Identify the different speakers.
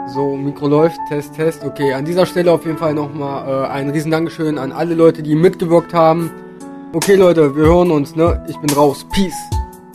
Speaker 1: So, Mikro läuft, Test, Test. Okay, an dieser Stelle auf jeden Fall nochmal ein riesen Dankeschön an alle Leute, die mitgewirkt haben. Okay, Leute, wir hören uns, ne? Ich bin raus. Peace.